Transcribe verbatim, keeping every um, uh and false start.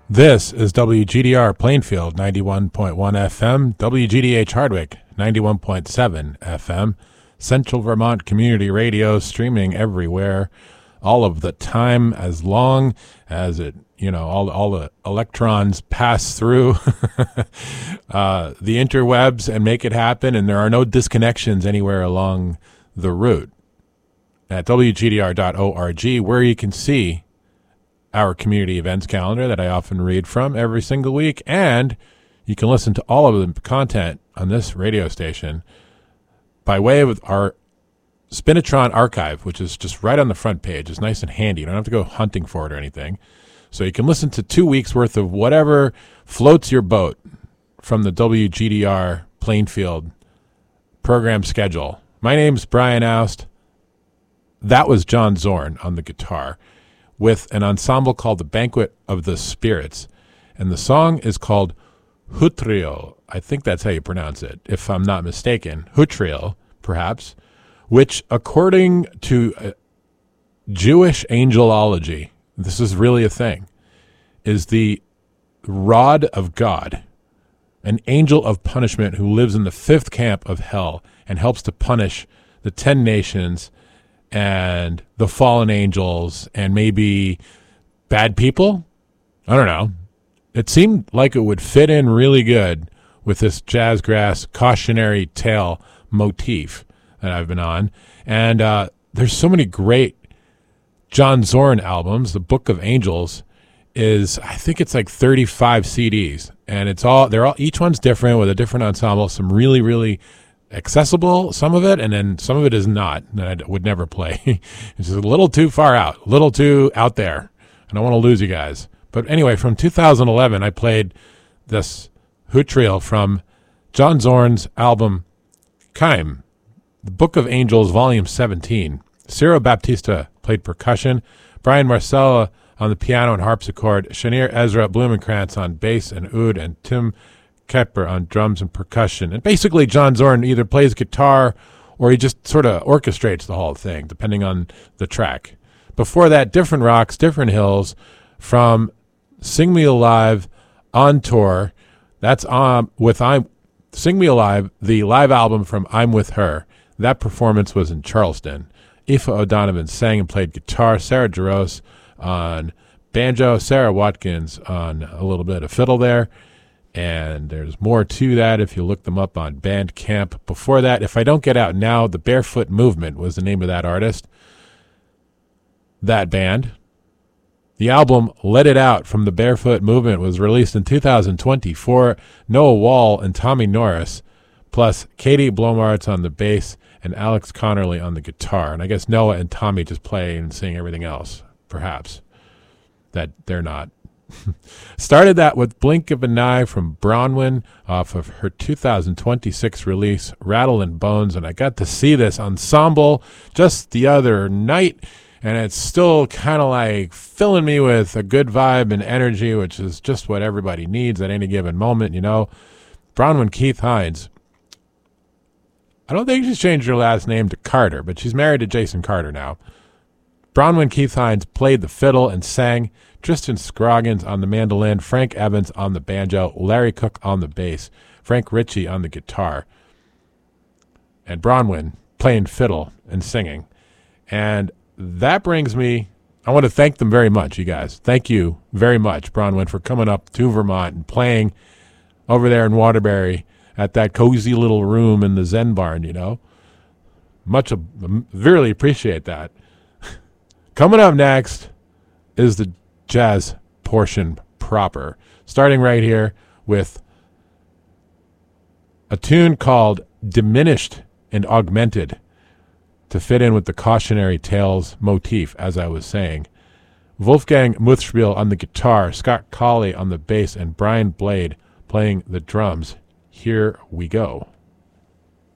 This is W G D R Plainfield ninety-one point one F M, W G D H Hardwick ninety-one point seven F M, Central Vermont Community Radio, streaming everywhere, all of the time, as long as it, you know, all all the electrons pass through uh, the interwebs and make it happen, and there are no disconnections anywhere along the route. At W G D R dot org, where you can see our community events calendar that I often read from every single week, and you can listen to all of the content on this radio station by way of our Spinitron archive, which is just right on the front page. It's nice and handy. You don't have to go hunting for it or anything. So you can listen to two weeks worth of whatever floats your boat from the W G D R Plainfield program schedule. My name's Brian Oust. That was John Zorn on the guitar, with an ensemble called the Banquet of the Spirits. And the song is called Hutriel. I think that's how you pronounce it, if I'm not mistaken. Hutriel, perhaps, which, according to uh, Jewish angelology, this is really a thing, is the rod of God, an angel of punishment who lives in the fifth camp of hell and helps to punish the ten nations and the fallen angels and maybe bad people. I don't know. It seemed like it would fit in really good with this jazzgrass cautionary tale motif that I've been on. And uh, there's so many great John Zorn albums. The Book of Angels is, I think it's like thirty-five C Ds, and it's all, they're all, each one's different with a different ensemble. Some really, really accessible, some of it, and then some of it is not, that I would never play. It's just a little too far out, a little too out there. I don't want to lose you guys. But anyway, from two thousand eleven, I played this Hutriel from John Zorn's album Kaim, The Book of Angels, Volume seventeen. Ciro Baptista played percussion, Brian Marcella on the piano and harpsichord, Shanir Ezra Blumenkrantz on bass and oud, and Tim Kepper on drums and percussion. And basically John Zorn either plays guitar or he just sort of orchestrates the whole thing, depending on the track. Before that, Different Rocks, Different Hills from Sing Me Alive on tour. That's um, with I'm Sing Me Alive, the live album from I'm With Her. That performance was in Charleston. Aoife O'Donovan sang and played guitar, Sarah Jaros on banjo, Sarah Watkins on a little bit of fiddle there. And there's more to that if you look them up on Bandcamp. Before that, If I Don't Get Out Now, The Barefoot Movement was the name of that artist, that band. The album Let It Out from The Barefoot Movement was released in two thousand twenty for Noah Wall and Tommy Norris, plus Katie Blomartz on the bass and Alex Connerly on the guitar. And I guess Noah and Tommy just play and sing everything else, perhaps, that they're not. Started that with Blink of an Eye from Bronwyn off of her two thousand twenty-six release, Rattle and Bones, and I got to see this ensemble just the other night, and it's still kind of like filling me with a good vibe and energy, which is just what everybody needs at any given moment, you know. Bronwyn Keith Hines. I don't think she's changed her last name to Carter, but she's married to Jason Carter now. Bronwyn Keith Hines played the fiddle and sang, Tristan Scroggins on the mandolin, Frank Evans on the banjo, Larry Cook on the bass, Frank Ritchie on the guitar, and Bronwyn playing fiddle and singing. And that brings me, I want to thank them very much, you guys. Thank you very much, Bronwyn, for coming up to Vermont and playing over there in Waterbury at that cozy little room in the Zen Barn, you know. Much, really appreciate that. Coming up next is the jazz portion proper, starting right here with a tune called Diminished and Augmented to fit in with the cautionary tales motif, as I was saying. Wolfgang Muthspiel on the guitar, Scott Colley on the bass, and Brian Blade playing the drums. Here we go.